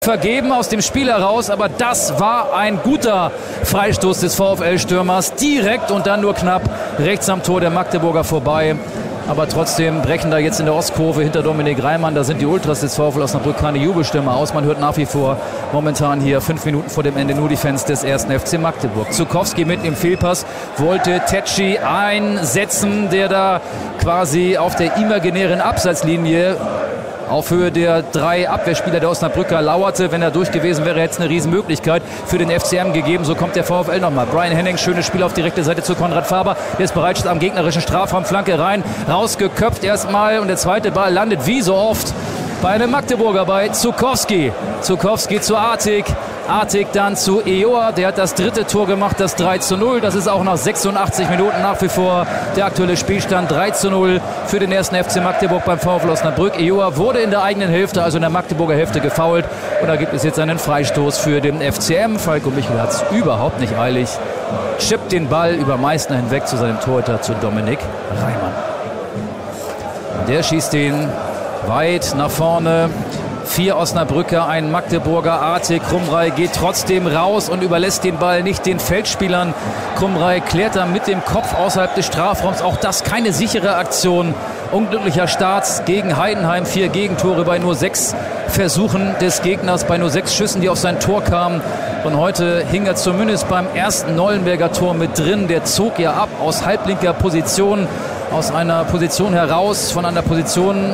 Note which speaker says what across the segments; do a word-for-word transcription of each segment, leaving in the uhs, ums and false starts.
Speaker 1: vergeben aus dem Spiel heraus, aber das war ein guter Freistoß des VfL-Stürmers, direkt und dann nur knapp rechts am Tor der Magdeburger vorbei. Aber trotzdem brechen da jetzt in der Ostkurve hinter Dominik Reimann, da sind die Ultras des VfL Osnabrück keine Jubelstimme aus. Man hört nach wie vor momentan hier fünf Minuten vor dem Ende nur die Fans des ersten F C Magdeburg. Zukowski mit im Fehlpass, wollte Tetschi einsetzen, der da quasi auf der imaginären Abseitslinie auf Höhe der drei Abwehrspieler der Osnabrücker lauerte. Wenn er durch gewesen wäre, hätte es eine Riesenmöglichkeit für den F C M gegeben. So kommt der VfL nochmal. Brian Henning, schönes Spiel auf die rechte Seite zu Konrad Faber. Der ist bereits am gegnerischen Strafraum, Flanke rein, rausgeköpft erstmal und der zweite Ball landet wie so oft bei einem Magdeburger, bei Zukowski. Zukowski zu Artig. Artig dann zu Eoa, der hat das dritte Tor gemacht, das drei zu null. Das ist auch nach sechsundachtzig Minuten nach wie vor der aktuelle Spielstand. drei zu null für den ersten F C Magdeburg beim VfL Osnabrück. Eoa wurde in der eigenen Hälfte, also in der Magdeburger Hälfte, gefoult. Und da gibt es jetzt einen Freistoß für den F C M. Falco Michel hat es überhaupt nicht eilig. Chippt den Ball über Meißner hinweg zu seinem Torhüter, zu Dominik Reimann. Der schießt den weit nach vorne. Vier Osnabrücker, ein Magdeburger. Artig. Krumrei geht trotzdem raus und überlässt den Ball nicht den Feldspielern. Krumrei klärt dann mit dem Kopf außerhalb des Strafraums. Auch das keine sichere Aktion. Unglücklicher Start gegen Heidenheim. Vier Gegentore bei nur sechs Versuchen des Gegners, bei nur sechs Schüssen, die auf sein Tor kamen. Und heute hing er zumindest beim ersten Nollenberger Tor mit drin. Der zog ja ab aus halblinker Position, aus einer Position heraus, von einer Position,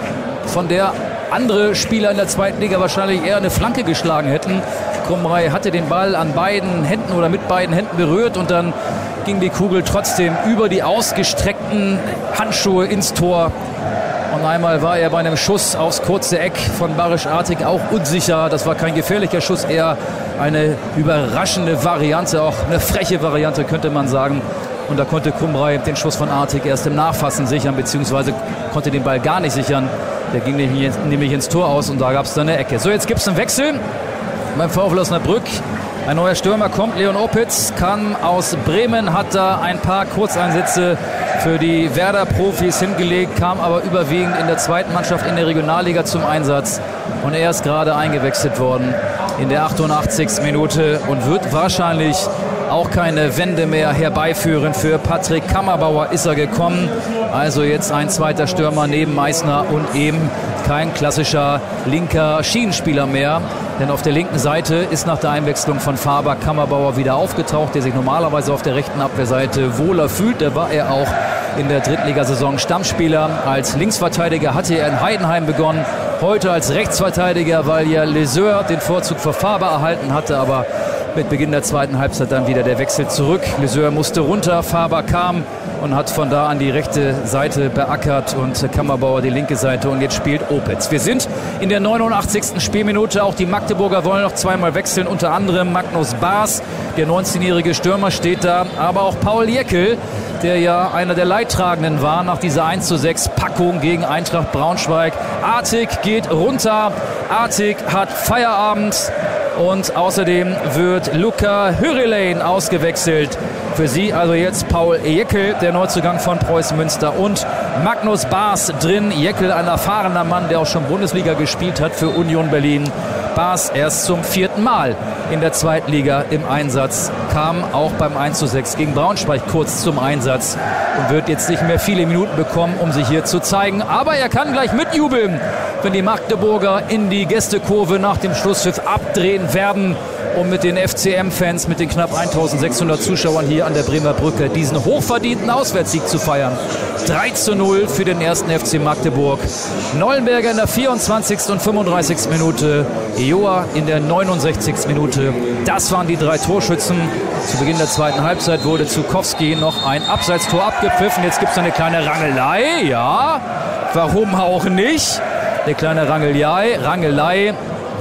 Speaker 1: von der andere Spieler in der zweiten Liga wahrscheinlich eher eine Flanke geschlagen hätten. Krumrei hatte den Ball an beiden Händen oder mit beiden Händen berührt und dann ging die Kugel trotzdem über die ausgestreckten Handschuhe ins Tor. Und einmal war er bei einem Schuss aufs kurze Eck von Barisch Artig auch unsicher. Das war kein gefährlicher Schuss, eher eine überraschende Variante, auch eine freche Variante, könnte man sagen. Und da konnte Krumrei den Schuss von Artig erst im Nachfassen sichern, beziehungsweise konnte den Ball gar nicht sichern. Der ging nämlich ins Tor aus und da gab es dann eine Ecke. So, jetzt gibt es einen Wechsel beim VfL Osnabrück. Ein neuer Stürmer kommt, Leon Opitz, kam aus Bremen, hat da ein paar Kurzeinsätze für die Werder-Profis hingelegt, kam aber überwiegend in der zweiten Mannschaft in der Regionalliga zum Einsatz. Und er ist gerade eingewechselt worden in der achtundachtzigsten Minute und wird wahrscheinlich auch keine Wende mehr herbeiführen. Für Patrick Kammerbauer ist er gekommen. Also jetzt ein zweiter Stürmer neben Meißner und eben kein klassischer linker Schienenspieler mehr. Denn auf der linken Seite ist nach der Einwechslung von Faber Kammerbauer wieder aufgetaucht, der sich normalerweise auf der rechten Abwehrseite wohler fühlt. Da war er auch in der Drittligasaison Stammspieler. Als Linksverteidiger hatte er in Heidenheim begonnen. Heute als Rechtsverteidiger, weil ja Leseur den Vorzug vor Faber erhalten hatte, aber mit Beginn der zweiten Halbzeit dann wieder der Wechsel zurück. Leseur musste runter, Faber kam und hat von da an die rechte Seite beackert und Kammerbauer die linke Seite und jetzt spielt Opitz. Wir sind in der neunundachtzigsten Spielminute. Auch die Magdeburger wollen noch zweimal wechseln, unter anderem Magnus Baas, der neunzehnjährige Stürmer steht da, aber auch Paul Jäckel, der ja einer der Leidtragenden war nach dieser eins zu sechs Packung gegen Eintracht Braunschweig. Artig geht runter, Artig hat Feierabend und außerdem wird Luca Hürrelane ausgewechselt. Für sie also jetzt Paul Jäckel, der Neuzugang von Preußen Münster, und Magnus Baas drin. Jäckel, ein erfahrener Mann, der auch schon Bundesliga gespielt hat für Union Berlin. Baas erst zum vierten Mal in der zweiten Liga im Einsatz, kam auch beim eins zu sechs gegen Braunschweig kurz zum Einsatz und wird jetzt nicht mehr viele Minuten bekommen, um sich hier zu zeigen. Aber er kann gleich mitjubeln, wenn die Magdeburger in die Gästekurve nach dem Schlusspfiff abdrehen werden, um mit den F C M-Fans, mit den knapp eintausendsechshundert Zuschauern hier an der Bremer Brücke diesen hochverdienten Auswärtssieg zu feiern. drei zu null für den ersten F C Magdeburg. Nollenberger in der vierundzwanzigsten und fünfunddreißigsten Minute. Eoa in der neunundsechzigsten Minute. Das waren die drei Torschützen. Zu Beginn der zweiten Halbzeit wurde Zukowski noch ein Abseitstor abgepfiffen. Jetzt gibt es eine kleine Rangelei. Ja, warum auch nicht? Eine kleine Rangelei. Rangelei.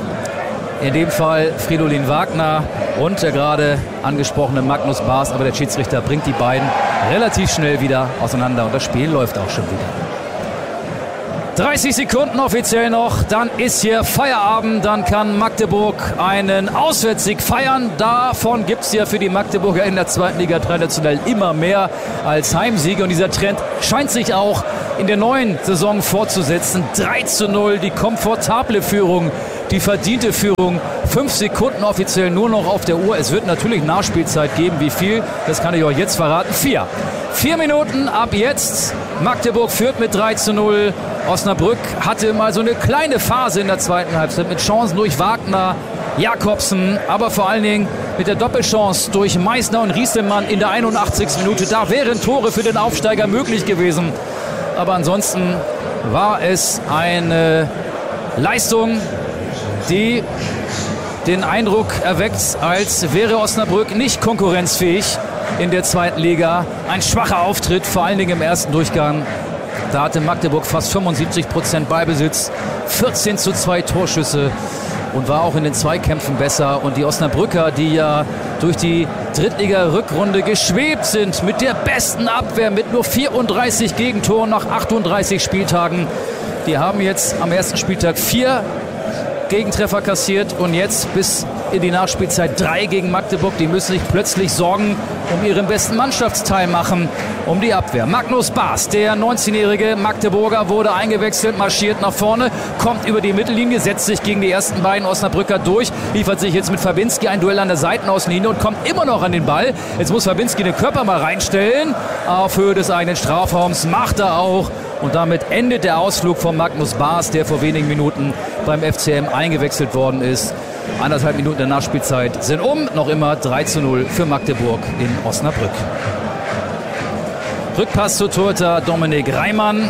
Speaker 1: In dem Fall Fridolin Wagner und der gerade angesprochene Magnus Baas. Aber der Schiedsrichter bringt die beiden relativ schnell wieder auseinander. Und das Spiel läuft auch schon wieder. dreißig Sekunden offiziell noch, dann ist hier Feierabend, dann kann Magdeburg einen Auswärtssieg feiern. Davon gibt es ja für die Magdeburger in der zweiten Liga traditionell immer mehr als Heimsiege. Und dieser Trend scheint sich auch in der neuen Saison fortzusetzen. drei zu null, die komfortable Führung die verdiente Führung. Fünf Sekunden offiziell nur noch auf der Uhr. Es wird natürlich Nachspielzeit geben. Wie viel? Das kann ich euch jetzt verraten. Vier. Vier Minuten ab jetzt. Magdeburg führt mit drei zu null. Osnabrück hatte mal so eine kleine Phase in der zweiten Halbzeit mit Chancen durch Wagner, Jakobsen, aber vor allen Dingen mit der Doppelchance durch Meissner und Rieselmann in der einundachtzigsten Minute. Da wären Tore für den Aufsteiger möglich gewesen. Aber ansonsten war es eine Leistung, die den Eindruck erweckt, als wäre Osnabrück nicht konkurrenzfähig in der zweiten Liga. Ein schwacher Auftritt, vor allen Dingen im ersten Durchgang. Da hatte Magdeburg fast fünfundsiebzig Prozent Ballbesitz, vierzehn zu zwei Torschüsse und war auch in den Zweikämpfen besser. Und die Osnabrücker, die ja durch die Drittliga-Rückrunde geschwebt sind mit der besten Abwehr, mit nur vierunddreißig Gegentoren nach achtunddreißig Spieltagen, die haben jetzt am ersten Spieltag vier Gegentreffer kassiert und jetzt bis in die Nachspielzeit drei gegen Magdeburg. Die müssen sich plötzlich Sorgen um ihren besten Mannschaftsteil machen, um die Abwehr. Magnus Baas, der neunzehnjährige Magdeburger, wurde eingewechselt, marschiert nach vorne, kommt über die Mittellinie, setzt sich gegen die ersten beiden Osnabrücker durch, liefert sich jetzt mit Fabinski ein Duell an der Seitenaußenlinie und kommt immer noch an den Ball. Jetzt muss Fabinski den Körper mal reinstellen, auf Höhe des eigenen Strafraums, macht er auch. Und damit endet der Ausflug von Magnus Baas, der vor wenigen Minuten beim F C M eingewechselt worden ist. Anderthalb Minuten der Nachspielzeit sind um. Noch immer drei zu null für Magdeburg in Osnabrück. Rückpass zu Torhüter Dominik Reimann.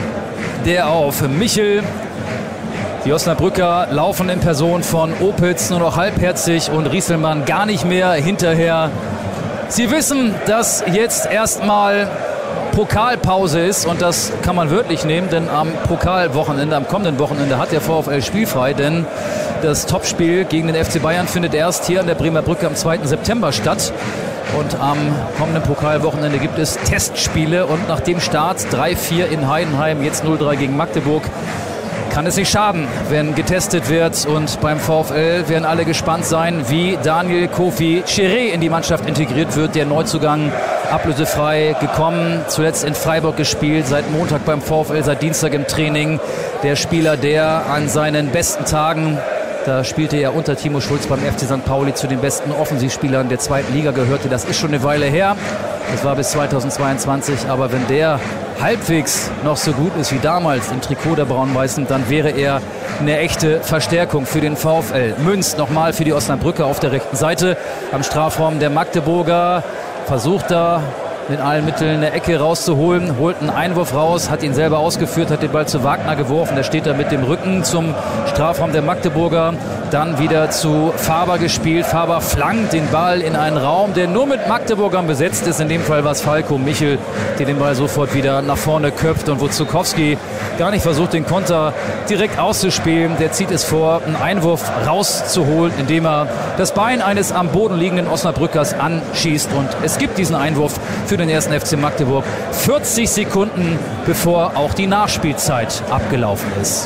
Speaker 1: Der auf Michel. Die Osnabrücker laufen in Person von Opitz nur noch halbherzig und Rieselmann gar nicht mehr hinterher. Sie wissen, dass jetzt erstmal Pokalpause ist und das kann man wörtlich nehmen, denn am Pokalwochenende, am kommenden Wochenende hat der VfL spielfrei, denn das Topspiel gegen den F C Bayern findet erst hier an der Bremer Brücke am zweiten September statt und am kommenden Pokalwochenende gibt es Testspiele und nach dem Start drei vier in Heidenheim, jetzt null drei gegen Magdeburg, kann es nicht schaden, wenn getestet wird. Und beim VfL werden alle gespannt sein, wie Daniel Kofi Cheré in die Mannschaft integriert wird. Der Neuzugang, ablösefrei gekommen, zuletzt in Freiburg gespielt, seit Montag beim VfL, seit Dienstag im Training. Der Spieler, der an seinen besten Tagen, da spielte er unter Timo Schulz beim F C Sankt Pauli, zu den besten Offensivspielern der zweiten Liga gehörte. Das ist schon eine Weile her. Das war bis zweitausendzweiundzwanzig. Aber wenn der halbwegs noch so gut ist wie damals im Trikot der Braun-Weißen, dann wäre er eine echte Verstärkung für den VfL. Münz nochmal für die Osnabrücker auf der rechten Seite. Am Strafraum der Magdeburger versucht da mit allen Mitteln eine Ecke rauszuholen, holt einen Einwurf raus, hat ihn selber ausgeführt, hat den Ball zu Wagner geworfen. Der steht da mit dem Rücken zum Strafraum der Magdeburger. Dann wieder zu Faber gespielt. Faber flankt den Ball in einen Raum, der nur mit Magdeburgern besetzt ist. In dem Fall war es Falco Michel, der den Ball sofort wieder nach vorne köpft und wo Zukowski gar nicht versucht, den Konter direkt auszuspielen. Der zieht es vor, einen Einwurf rauszuholen, indem er das Bein eines am Boden liegenden Osnabrückers anschießt. Und es gibt diesen Einwurf für den ersten F C Magdeburg vierzig Sekunden, bevor auch die Nachspielzeit abgelaufen ist.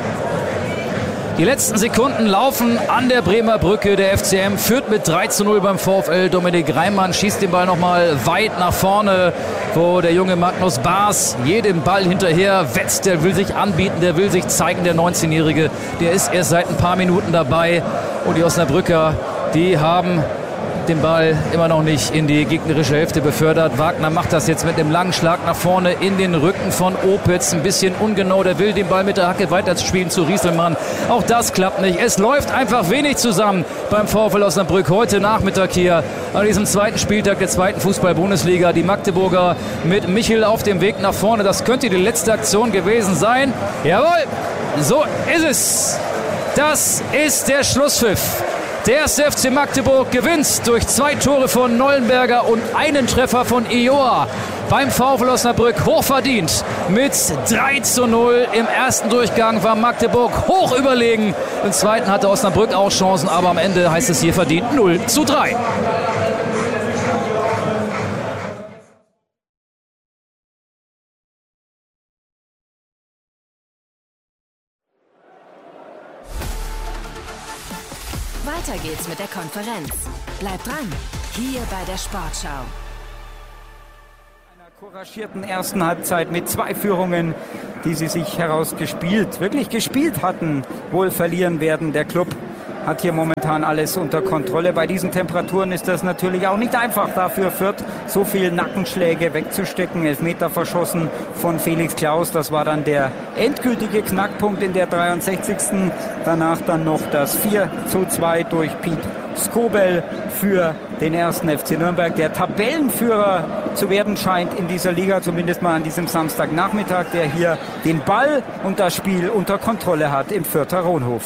Speaker 1: Die letzten Sekunden laufen an der Bremer Brücke. Der F C M führt mit drei zu null beim VfL. Dominik Reimann schießt den Ball nochmal weit nach vorne, wo der junge Magnus Baas jedem Ball hinterher wetzt. Der will sich anbieten, der will sich zeigen, der neunzehnjährige. Der ist erst seit ein paar Minuten dabei. Und die Osnabrücker, die haben den Ball immer noch nicht in die gegnerische Hälfte befördert. Wagner macht das jetzt mit einem langen Schlag nach vorne in den Rücken von Opitz. Ein bisschen ungenau, der will den Ball mit der Hacke weiterspielen zu Rieselmann. Auch das klappt nicht. Es läuft einfach wenig zusammen beim VfL Osnabrück heute Nachmittag hier an diesem zweiten Spieltag der zweiten Fußball-Bundesliga. Die Magdeburger mit Michel auf dem Weg nach vorne. Das könnte die letzte Aktion gewesen sein. Jawohl, so ist es. Das ist der Schlusspfiff. Der erste F C Magdeburg gewinnt durch zwei Tore von Nollenberger und einen Treffer von Ioa beim VfL Osnabrück hochverdient mit drei zu null. Im ersten Durchgang war Magdeburg hoch überlegen. Im zweiten hatte Osnabrück auch Chancen, aber am Ende heißt es hier verdient null zu drei.
Speaker 2: Weiter geht's mit der Konferenz. Bleibt dran, hier bei der Sportschau.
Speaker 3: Couragierten ersten Halbzeit mit zwei Führungen, die sie sich herausgespielt, wirklich gespielt hatten, wohl verlieren werden. Der Club hat hier momentan alles unter Kontrolle. Bei diesen Temperaturen ist das natürlich auch nicht einfach. Dafür Fürth so viel Nackenschläge wegzustecken. Elfmeter verschossen von Felix Klaus. Das war dann der endgültige Knackpunkt in der dreiundsechzigsten Danach dann noch das vier zu zwei durch Piet Skobel für den ersten F C Nürnberg, der Tabellenführer zu werden scheint in dieser Liga, zumindest mal an diesem Samstagnachmittag, der hier den Ball und das Spiel unter Kontrolle hat im Fürther Ronhof.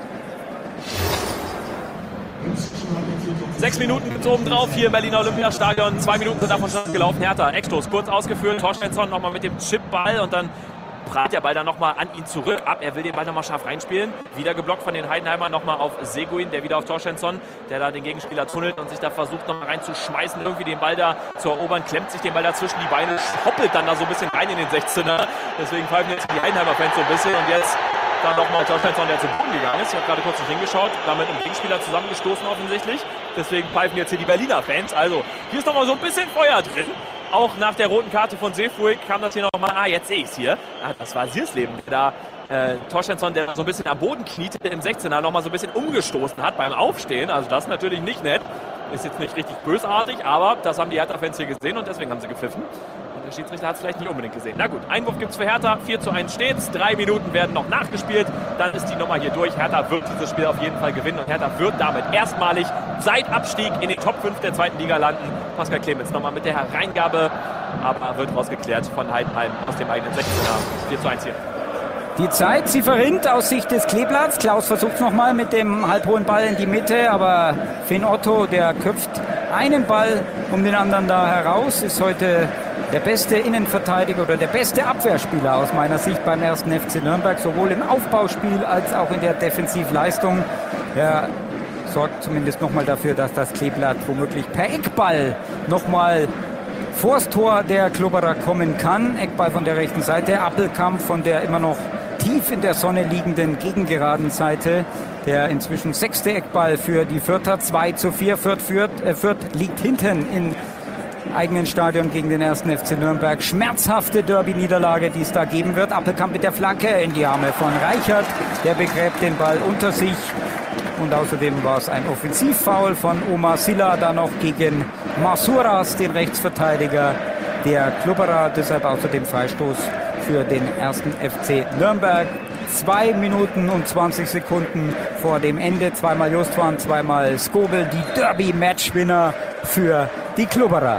Speaker 4: Sechs Minuten gibt es oben drauf hier im Berliner Olympiastadion. Zwei Minuten sind davon schon gelaufen. Hertha, Eckstoß, kurz ausgeführt. Torstensson nochmal mit dem Chipball und dann prallt der Ball dann nochmal an ihn zurück ab. Er will den Ball nochmal scharf reinspielen. Wieder geblockt von den Heidenheimern nochmal auf Seguin, der wieder auf Torstensson, der da den Gegenspieler tunnelt und sich da versucht nochmal reinzuschmeißen, irgendwie den Ball da zu erobern, klemmt sich den Ball da zwischen die Beine, hoppelt dann da so ein bisschen rein in den sechzehner. Deswegen pfeifen jetzt die Heidenheimer-Fans so ein bisschen und jetzt dann nochmal Torstensson, der zu Boden gegangen ist. Ich habe gerade kurz nicht hingeschaut, damit im Gegenspieler zusammengestoßen offensichtlich. Deswegen pfeifen jetzt hier die Berliner Fans. Also hier ist nochmal so ein bisschen Feuer drin. Auch nach der roten Karte von Seefuig kam das hier nochmal. Ah, jetzt sehe ich es hier. Ah, das war Siersleben, der da äh, Torstensson, der so ein bisschen am Boden kniete im sechzehner, nochmal so ein bisschen umgestoßen hat beim Aufstehen. Also das ist natürlich nicht nett. Ist jetzt nicht richtig bösartig, aber das haben die Hertha-Fans hier gesehen und deswegen haben sie gepfiffen. Und der Schiedsrichter hat es vielleicht nicht unbedingt gesehen. Na gut, Einwurf gibt es für Hertha. vier zu eins steht's. Drei Minuten werden noch nachgespielt. Dann ist die Nummer hier durch. Hertha wird dieses Spiel auf jeden Fall gewinnen und Hertha wird damit erstmalig seit Abstieg in den Top fünf der zweiten Liga landen. Pascal Clemens nochmal mit der Hereingabe, aber wird rausgeklärt von Heidenheim aus dem eigenen sechzehner. vier zu eins hier.
Speaker 3: Die Zeit, sie verrinnt aus Sicht des Kleeblatts. Klaus versucht nochmal mit dem halbhohen Ball in die Mitte, aber Finn Otto, der köpft einen Ball um den anderen da heraus, ist heute der beste Innenverteidiger oder der beste Abwehrspieler aus meiner Sicht beim ersten F C Nürnberg, sowohl im Aufbauspiel als auch in der Defensivleistung. Er sorgt zumindest nochmal dafür, dass das Kleeblatt womöglich per Eckball nochmal vors Tor der Klubberer kommen kann. Eckball von der rechten Seite, Appelkamp von der immer noch tief in der Sonne liegenden gegengeraden Seite. Der inzwischen sechste Eckball für die Fürther, zwei zu vier. Fürth, Fürth, äh, Fürth liegt hinten im eigenen Stadion gegen den ersten F C Nürnberg. Schmerzhafte Derby-Niederlage, die es da geben wird. Appelkamp mit der Flanke in die Arme von Reichert. Der begräbt den Ball unter sich. Und außerdem war es ein Offensivfoul von Omar Silla, da noch gegen Masuras, den Rechtsverteidiger der Klubberer. Deshalb außerdem Freistoß für den ersten F C Nürnberg. Zwei Minuten und zwanzig Sekunden vor dem Ende. Zweimal Justwan, zweimal Skobel, die Derby-Matchwinner für die Klubberer.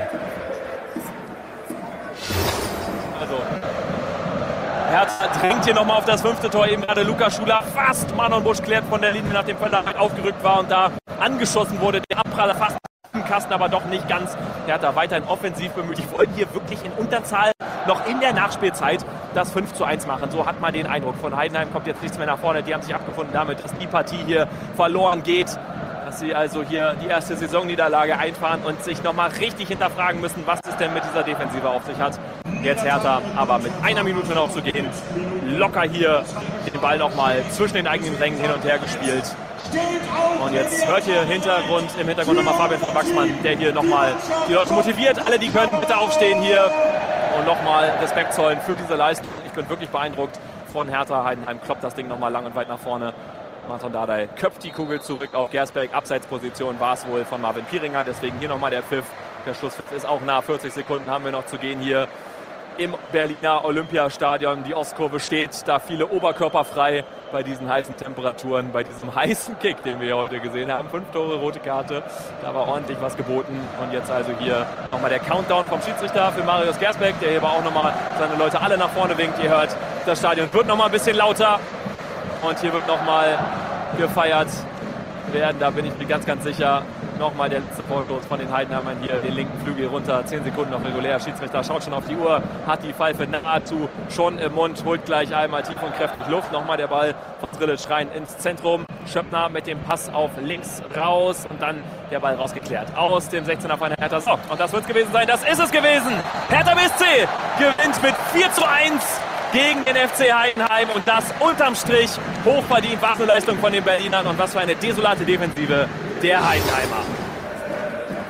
Speaker 4: Also, Hertha dringt hier nochmal auf das fünfte Tor. Eben gerade Lukas Schuler fast. Manon Busch klärt von der Linie, nachdem Pöller aufgerückt war und da angeschossen wurde. Der Abpraller fast im Kasten, aber doch nicht ganz. Hertha weiterhin offensiv bemüht. Die wollen hier wirklich in Unterzahl noch in der Nachspielzeit das fünf zu eins machen. So hat man den Eindruck. Von Heidenheim kommt jetzt nichts mehr nach vorne. Die haben sich abgefunden damit, dass die Partie hier verloren geht. Dass sie also hier die erste Saisonniederlage einfahren und sich nochmal richtig hinterfragen müssen, was es denn mit dieser Defensive auf sich hat. Jetzt Hertha, aber mit einer Minute noch zu gehen. Locker hier den Ball nochmal zwischen den eigenen Rängen hin und her gespielt. Und jetzt hört ihr Hintergrund, im Hintergrund nochmal Fabian von Wachsmann, der hier nochmal die Leute motiviert. Alle, die können, bitte aufstehen hier und nochmal Respekt zollen für diese Leistung. Ich bin wirklich beeindruckt von Hertha. Heidenheim kloppt das Ding nochmal lang und weit nach vorne. Martin Dardai köpft die Kugel zurück auf Gersbeck. Abseitsposition war es wohl von Marvin Pieringer. Deswegen hier nochmal der Pfiff. Der Schlusspfiff ist auch nah. vierzig Sekunden haben wir noch zu gehen hier im Berliner Olympiastadion. Die Ostkurve steht da, viele Oberkörper frei bei diesen heißen Temperaturen, bei diesem heißen Kick, den wir heute gesehen haben. Fünf Tore, rote Karte, da war ordentlich was geboten. Und jetzt also hier nochmal der Countdown vom Schiedsrichter für Marius Gersbeck, der hier aber auch nochmal seine Leute alle nach vorne winkt. Ihr hört, das Stadion wird nochmal ein bisschen lauter und hier wird nochmal gefeiert werden, da bin ich mir ganz, ganz sicher. Nochmal der letzte Vorstoß von den Heidenheimern hier, den linken Flügel runter, zehn Sekunden noch regulär. Schiedsrichter schaut schon auf die Uhr, hat die Pfeife nahezu schon im Mund, holt gleich einmal tief und kräftig Luft. Nochmal der Ball von Drillic rein ins Zentrum. Schöppner mit dem Pass auf links raus und dann der Ball rausgeklärt. Aus dem sechzehner von Hertha. So, und das wird es gewesen sein. Das ist es gewesen. Hertha B S C gewinnt mit vier zu eins gegen den F C Heidenheim und das unterm Strich hochverdient. Waffenleistung von den Berlinern und was für eine desolate Defensive der Heidenheimer.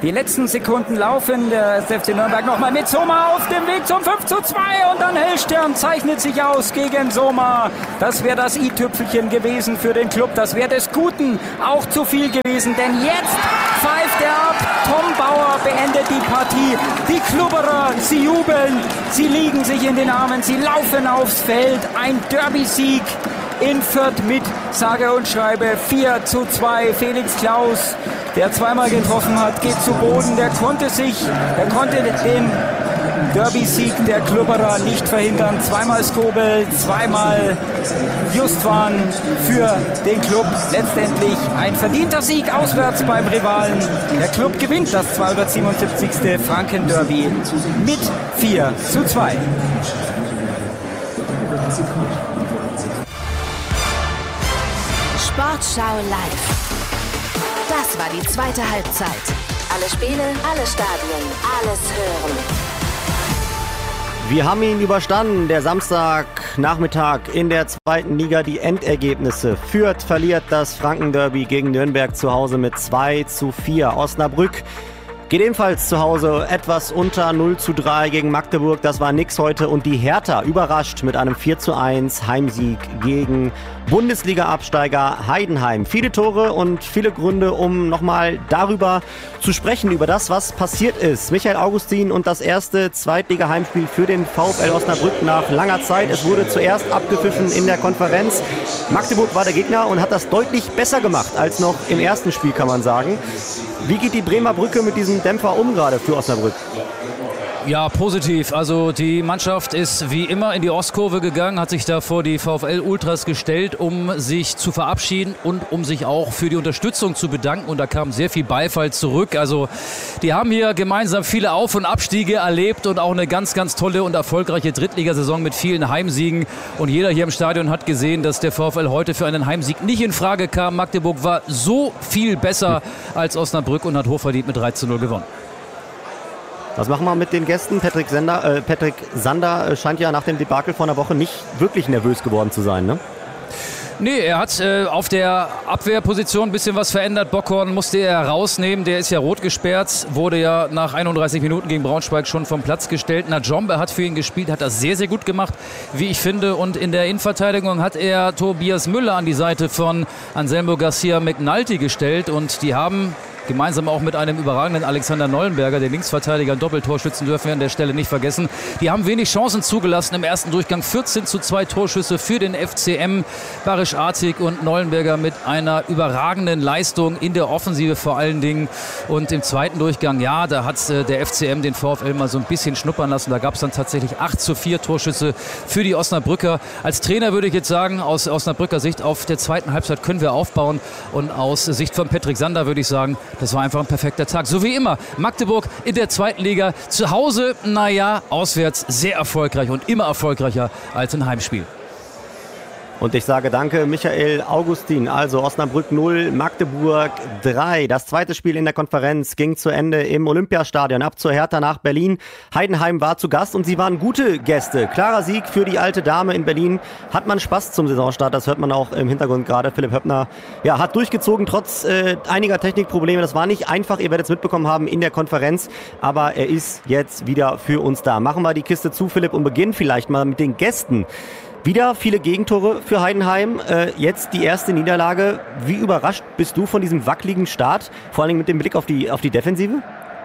Speaker 3: Die letzten Sekunden laufen. Der F C Nürnberg nochmal mit Soma auf dem Weg zum fünf zu zwei. Und dann Hellstern zeichnet sich aus gegen Soma. Das wäre das i-Tüpfelchen gewesen für den Club. Das wäre des Guten auch zu viel gewesen. Denn jetzt pfeift er ab. Tom Bauer beendet die Partie. Die Klubberer, sie jubeln. Sie liegen sich in den Armen. Sie laufen aufs Feld. Ein Derby-Sieg in Fürth mit sage und schreibe vier zu zwei. Felix Klaus, der zweimal getroffen hat, geht zu Boden. Der konnte sich, der konnte den Derby-Sieg der Klubberer nicht verhindern. Zweimal Skobel, zweimal Justwan für den Club. Letztendlich ein verdienter Sieg auswärts beim Rivalen. Der Club gewinnt das zweihundertsiebenundsiebzigste Franken-Derby mit vier zu zwei.
Speaker 2: Sportschau live. Das war die zweite Halbzeit. Alle Spiele, alle Stadien, alles hören.
Speaker 5: Wir haben ihn überstanden, der Samstagnachmittag in der zweiten Liga. Die Endergebnisse. Fürth verliert das Franken-Derby gegen Nürnberg zu Hause mit zwei zu vier. Osnabrück geht ebenfalls zu Hause etwas unter null zu drei gegen Magdeburg. Das war nix heute. Und die Hertha überrascht mit einem vier zu eins Heimsieg gegen Bundesliga-Absteiger Heidenheim. Viele Tore und viele Gründe, um nochmal darüber zu sprechen, über das, was passiert ist. Michael Augustin und das erste Zweitliga-Heimspiel für den VfL Osnabrück nach langer Zeit. Es wurde zuerst abgepfiffen in der Konferenz. Magdeburg war der Gegner und hat das deutlich besser gemacht als noch im ersten Spiel, kann man sagen. Wie geht die Bremer Brücke mit diesem Dämpfer um gerade für Osnabrück?
Speaker 1: Ja, positiv. Also die Mannschaft ist wie immer in die Ostkurve gegangen, hat sich da vor die VfL-Ultras gestellt, um sich zu verabschieden und um sich auch für die Unterstützung zu bedanken. Und da kam sehr viel Beifall zurück. Also die haben hier gemeinsam viele Auf- und Abstiege erlebt und auch eine ganz, ganz tolle und erfolgreiche Drittligasaison mit vielen Heimsiegen. Und jeder hier im Stadion hat gesehen, dass der VfL heute für einen Heimsieg nicht in Frage kam. Magdeburg war so viel besser als Osnabrück und hat hochverdient mit drei zu null gewonnen.
Speaker 5: Was machen wir mit den Gästen? Patrick Sander, äh, Patrick Sander scheint ja nach dem Debakel vor einer Woche nicht wirklich nervös geworden zu sein, ne?
Speaker 1: Nee, er hat äh, auf der Abwehrposition ein bisschen was verändert. Bockhorn musste er rausnehmen, der ist ja rot gesperrt, wurde ja nach einunddreißig Minuten gegen Braunschweig schon vom Platz gestellt. Najombe hat für ihn gespielt, hat das sehr, sehr gut gemacht, wie ich finde. Und in der Innenverteidigung hat er Tobias Müller an die Seite von Anselmo Garcia McNulty gestellt und die haben gemeinsam auch mit einem überragenden Alexander Nollenberger, den Linksverteidiger, ein Doppeltorschützen dürfen wir an der Stelle nicht vergessen. Die haben wenig Chancen zugelassen im ersten Durchgang. vierzehn zu zwei Torschüsse für den F C M. Barisch Artig und Nollenberger mit einer überragenden Leistung in der Offensive vor allen Dingen. Und im zweiten Durchgang, ja, da hat äh, der F C M den VfL mal so ein bisschen schnuppern lassen. Da gab es dann tatsächlich acht zu vier Torschüsse für die Osnabrücker. Als Trainer würde ich jetzt sagen, aus Osnabrücker Sicht, auf der zweiten Halbzeit können wir aufbauen. Und aus Sicht von Patrick Sander würde ich sagen, das war einfach ein perfekter Tag. So wie immer. Magdeburg in der zweiten Liga. Zu Hause, naja, auswärts sehr erfolgreich und immer erfolgreicher als ein Heimspiel.
Speaker 5: Und ich sage danke, Michael Augustin. Also Osnabrück null, Magdeburg drei. Das zweite Spiel in der Konferenz ging zu Ende im Olympiastadion. Ab zur Hertha nach Berlin. Heidenheim war zu Gast und sie waren gute Gäste. Klarer Sieg für die alte Dame in Berlin. Hat man Spaß zum Saisonstart, das hört man auch im Hintergrund gerade. Philipp Höppner ja, hat durchgezogen, trotz äh, einiger Technikprobleme. Das war nicht einfach, ihr werdet es mitbekommen haben in der Konferenz. Aber er ist jetzt wieder für uns da. Machen wir die Kiste zu, Philipp, und beginnen vielleicht mal mit den Gästen. Wieder viele Gegentore für Heidenheim. Äh, jetzt die erste Niederlage. Wie überrascht bist du von diesem wackeligen Start? Vor allem mit dem Blick auf die, auf die Defensive?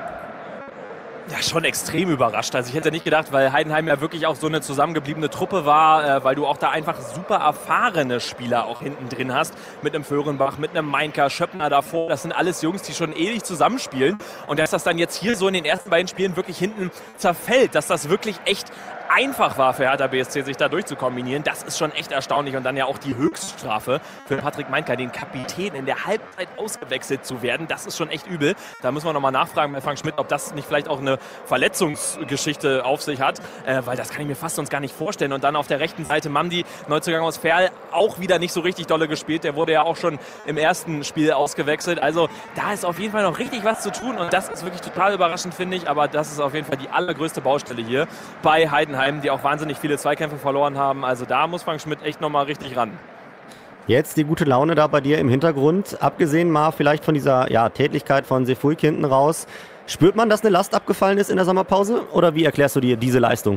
Speaker 4: Ja, schon extrem überrascht. Also ich hätte nicht gedacht, weil Heidenheim ja wirklich auch so eine zusammengebliebene Truppe war, äh, weil du auch da einfach super erfahrene Spieler auch hinten drin hast. Mit einem Föhrenbach, mit einem Meinker, Schöppner davor. Das sind alles Jungs, die schon ewig zusammenspielen. Und dass das dann jetzt hier so in den ersten beiden Spielen wirklich hinten zerfällt, dass das wirklich echt einfach war für Hertha B S C, sich da durchzukombinieren, das ist schon echt erstaunlich. Und dann ja auch die Höchststrafe für Patrick Meinker, den Kapitän in der Halbzeit ausgewechselt zu werden, das ist schon echt übel. Da müssen wir nochmal nachfragen bei Frank Schmidt, ob das nicht vielleicht auch eine Verletzungsgeschichte auf sich hat, äh, weil das kann ich mir fast sonst gar nicht vorstellen. Und dann auf der rechten Seite Mamdi, Neuzugang aus Verl, auch wieder nicht so richtig dolle gespielt. Der wurde ja auch schon im ersten Spiel ausgewechselt. Also da ist auf jeden Fall noch richtig was zu tun und das ist wirklich total überraschend, finde ich. Aber das ist auf jeden Fall die allergrößte Baustelle hier bei Heidenheim, die auch wahnsinnig viele Zweikämpfe verloren haben. Also da muss Frank Schmidt echt nochmal richtig ran.
Speaker 5: Jetzt die gute Laune da bei dir im Hintergrund. Abgesehen mal vielleicht von dieser ja, Tätlichkeit von Sefuig hinten raus. Spürt man, dass eine Last abgefallen ist in der Sommerpause? Oder wie erklärst du dir diese Leistung?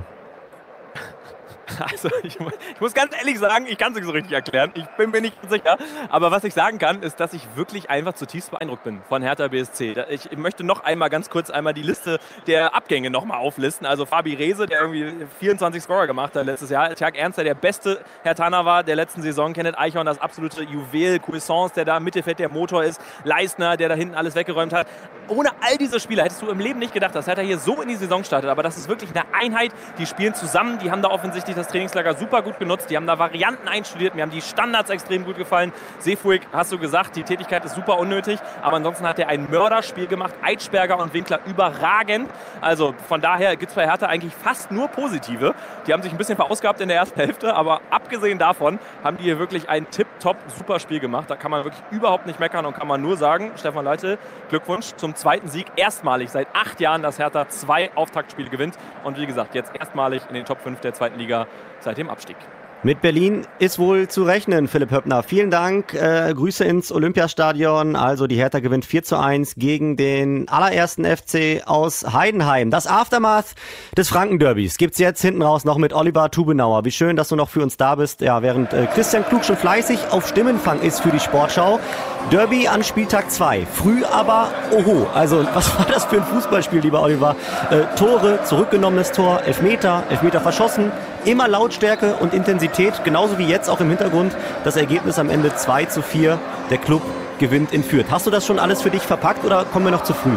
Speaker 4: Also ich, ich muss ganz ehrlich sagen, ich kann es nicht so richtig erklären. Ich bin mir nicht sicher. Aber was ich sagen kann, ist, dass ich wirklich einfach zutiefst beeindruckt bin von Hertha B S C. Ich möchte noch einmal ganz kurz einmal die Liste der Abgänge nochmal auflisten. Also Fabi Rehse, der irgendwie vierundzwanzig Scorer gemacht hat letztes Jahr. Tjag Ernst, der der beste Herthaner war der letzten Saison. Kenneth Eichhorn, das absolute Juwel. Cuisance, der da im Mittelfeld der Motor ist. Leistner, der da hinten alles weggeräumt hat. Ohne all diese Spieler hättest du im Leben nicht gedacht, dass Hertha hier so in die Saison startet. Aber das ist wirklich eine Einheit. Die spielen zusammen. Die haben da offensichtlich das Trainingslager super gut genutzt. Die haben da Varianten einstudiert. Mir haben die Standards extrem gut gefallen. Seefuig, hast du gesagt, die Tätigkeit ist super unnötig. Aber ansonsten hat er ein Mörderspiel gemacht. Eitschberger und Winkler überragend. Also von daher gibt es bei Hertha eigentlich fast nur Positive. Die haben sich ein bisschen verausgabt in der ersten Hälfte. Aber abgesehen davon haben die hier wirklich ein tipptopp super Spiel gemacht. Da kann man wirklich überhaupt nicht meckern und kann man nur sagen, Stefan Leitl, Glückwunsch zum zweiten Sieg. Erstmalig seit acht Jahren, dass Hertha zwei Auftaktspiele gewinnt. Und wie gesagt, jetzt erstmalig in den Top fünf der zweiten Liga seit dem Abstieg.
Speaker 5: Mit Berlin ist wohl zu rechnen, Philipp Höppner. Vielen Dank. Äh, Grüße ins Olympiastadion. Also die Hertha gewinnt vier zu eins gegen den allerersten F C aus Heidenheim. Das Aftermath des Franken-Derbys gibt's jetzt hinten raus noch mit Oliver Tubenauer. Wie schön, dass du noch für uns da bist. Ja, während äh, Christian Klug schon fleißig auf Stimmenfang ist für die Sportschau. Derby an Spieltag zwei. Früh aber oho. Also was war das für ein Fußballspiel, lieber Oliver? Äh, Tore, zurückgenommenes Tor, Elfmeter, Elfmeter verschossen. Immer Lautstärke und Intensität, genauso wie jetzt auch im Hintergrund. Das Ergebnis am Ende zwei zu vier. Der Club gewinnt in Fürth. Hast du das schon alles für dich verpackt oder kommen wir noch zu früh?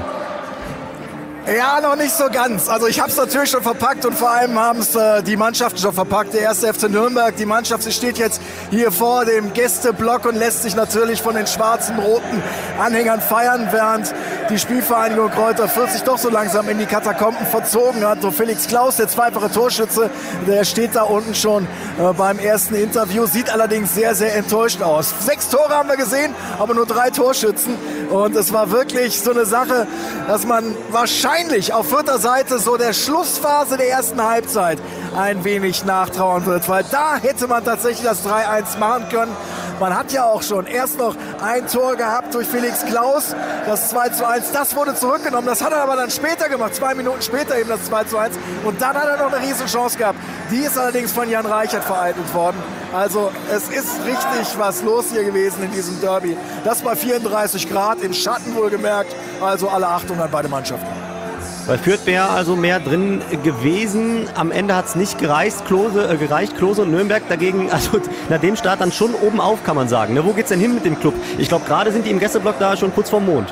Speaker 6: Ja, noch nicht so ganz. Also ich habe es natürlich schon verpackt und vor allem haben es äh, die Mannschaften schon verpackt. Der erste F C Nürnberg, die Mannschaft, sie steht jetzt hier vor dem Gästeblock und lässt sich natürlich von den schwarzen, roten Anhängern feiern, während die Spielvereinigung Kräuter Fürth sich doch so langsam in die Katakomben verzogen hat. So Felix Klaus, der zweifache Torschütze, der steht da unten schon äh, beim ersten Interview, sieht allerdings sehr, sehr enttäuscht aus. Sechs Tore haben wir gesehen, aber nur drei Torschützen. Und es war wirklich so eine Sache, dass man wahrscheinlich auf Fürther Seite so der Schlussphase der ersten Halbzeit ein wenig nachtrauern wird, weil da hätte man tatsächlich das drei eins machen können. Man hat ja auch schon erst noch ein Tor gehabt durch Felix Klaus, das zwei zu eins, das wurde zurückgenommen, das hat er aber dann später gemacht, zwei Minuten später eben das zwei zu eins und dann hat er noch eine riesen Chance gehabt. Die ist allerdings von Jan Reichert vereitelt worden. Also es ist richtig was los hier gewesen in diesem Derby. Das bei vierunddreißig Grad, im Schatten wohlgemerkt, also alle Achtung an beide Mannschaften.
Speaker 5: Bei Fürth wäre also mehr drin gewesen. Am Ende hat es nicht gereicht. Klose, äh, gereicht. Klose und Nürnberg dagegen, also nach dem Start dann schon oben auf, kann man sagen. Ne, wo geht's denn hin mit dem Club? Ich glaube, gerade sind die im Gästeblock da schon kurz vorm Mond.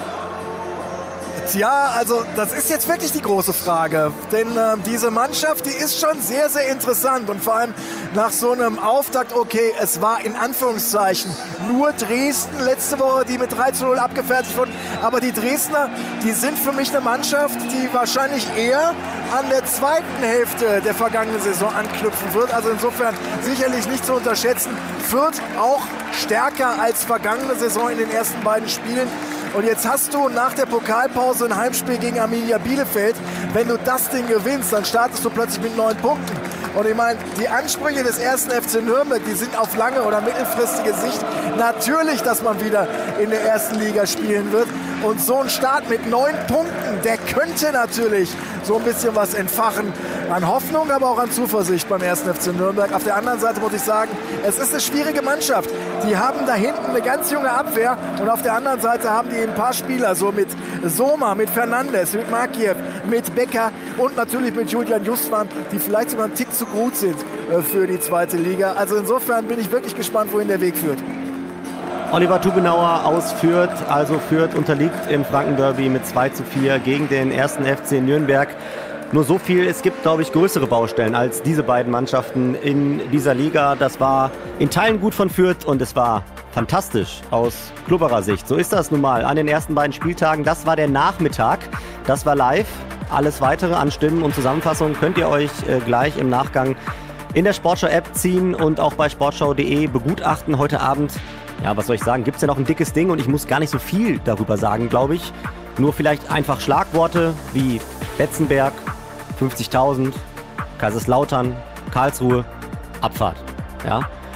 Speaker 6: Ja, also das ist jetzt wirklich die große Frage, denn äh, diese Mannschaft, die ist schon sehr, sehr interessant und vor allem nach so einem Auftakt, okay, es war in Anführungszeichen nur Dresden letzte Woche, die mit drei zu null abgefertigt wurden, aber die Dresdner, die sind für mich eine Mannschaft, die wahrscheinlich eher an der zweiten Hälfte der vergangenen Saison anknüpfen wird, also insofern sicherlich nicht zu unterschätzen, Fürth auch stärker als vergangene Saison in den ersten beiden Spielen. Und jetzt hast du nach der Pokalpause ein Heimspiel gegen Arminia Bielefeld. Wenn du das Ding gewinnst, dann startest du plötzlich mit neun Punkten. Und ich meine, die Ansprüche des ersten F C Nürnberg, die sind auf lange oder mittelfristige Sicht natürlich, dass man wieder in der ersten Liga spielen wird. Und so ein Start mit neun Punkten, der könnte natürlich so ein bisschen was entfachen an Hoffnung, aber auch an Zuversicht beim ersten F C Nürnberg. Auf der anderen Seite muss ich sagen, es ist eine schwierige Mannschaft. Die haben da hinten eine ganz junge Abwehr und auf der anderen Seite haben die ein paar Spieler, so mit Soma, mit Fernandes, mit Makiev, mit Becker und natürlich mit Julian Justwan, die vielleicht sogar einen Tick zu gut sind für die zweite Liga. Also insofern bin ich wirklich gespannt, wohin der Weg führt.
Speaker 5: Oliver Tubenauer aus Fürth, also Fürth unterliegt im Franken-Derby mit zwei zu vier gegen den ersten F C Nürnberg. Nur so viel, es gibt, glaube ich, größere Baustellen als diese beiden Mannschaften in dieser Liga. Das war in Teilen gut von Fürth und es war fantastisch aus Klubberer Sicht. So ist das nun mal an den ersten beiden Spieltagen. Das war der Nachmittag, das war live. Alles Weitere an Stimmen und Zusammenfassungen könnt ihr euch äh, gleich im Nachgang in der Sportschau-App ziehen und auch bei sportschau punkt de begutachten. Heute Abend, ja, was soll ich sagen, gibt es ja noch ein dickes Ding und ich muss gar nicht so viel darüber sagen, glaube ich. Nur vielleicht einfach Schlagworte wie Betzenberg, fünfzigtausend, Kaiserslautern, Karlsruhe, Abfahrt. Ja?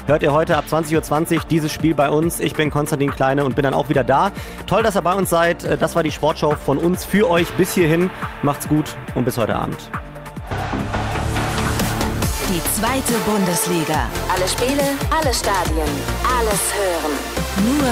Speaker 5: hört ihr heute ab zwanzig Uhr zwanzig dieses Spiel bei uns. Ich bin Konstantin Kleine und bin dann auch wieder da. Toll, dass ihr bei uns seid. Das war die Sportschau von uns für euch bis hierhin. Macht's gut und bis heute Abend.
Speaker 2: Die zweite Bundesliga. Alle Spiele, alle Stadien, alles hören. Nur